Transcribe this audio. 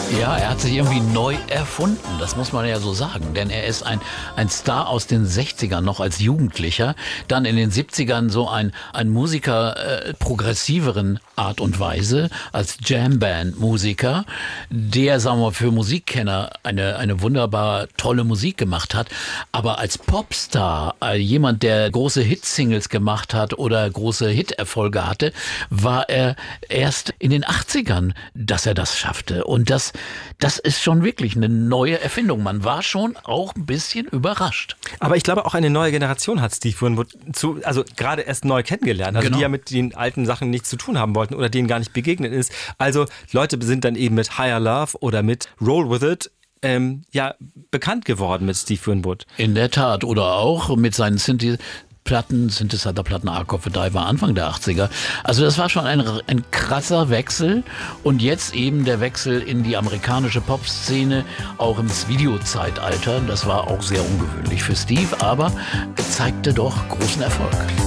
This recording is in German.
Ja, er hat sich irgendwie neu erfunden, das muss man ja so sagen. Denn er ist ein Star aus den 60ern, noch als Jugendlicher. Dann in den 70ern so ein Musiker progressiveren Art und Weise, als Jamband-Musiker, der, sagen wir mal, für Musikkenner eine wunderbar tolle Musik gemacht hat. Aber als Popstar, jemand, der große Hitsingles gemacht hat oder große Hiterfolge hatte, war er erst in den 80ern, dass er das schaffte. Und das ist schon wirklich eine neue Erfindung. Man war schon auch ein bisschen überrascht. Aber ich glaube, auch eine neue Generation hat Steve Winwood gerade erst neu kennengelernt. Also genau. Die ja mit den alten Sachen nichts zu tun haben wollten oder denen gar nicht begegnet ist. Also Leute sind dann eben mit Higher Love oder mit Roll With It bekannt geworden mit Steve Winwood. In der Tat. Oder auch mit seinen Synthesizer-Platten Ark of the Diver Anfang der 80er. Also das war schon ein krasser Wechsel und jetzt eben der Wechsel in die amerikanische Popszene, auch ins Videozeitalter. Das war auch sehr ungewöhnlich für Steve, aber er zeigte doch großen Erfolg.